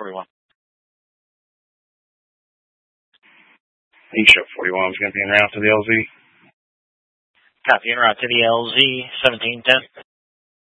41. Show 41 is going to be en route to the LZ. Copy, en route to the LZ, 1710.